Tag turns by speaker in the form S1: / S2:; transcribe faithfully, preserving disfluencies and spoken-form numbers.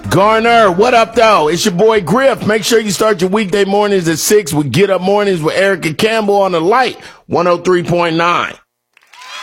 S1: Garner, what up, though? It's your boy Griff. Make sure you start your weekday mornings at six with Get Up Mornings with Erica Campbell on the Light, one oh three point nine.